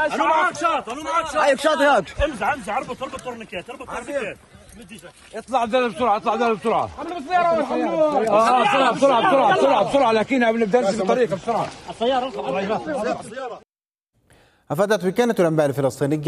انا معك شاط هيك شاط هيك. امزح اربط تورنيكيت اطلع بدل بسرعه بسرعه بسرعه لكن قبل نبدا بالطريق بسرعه. أفادت وكالة الأنباء الفلسطينية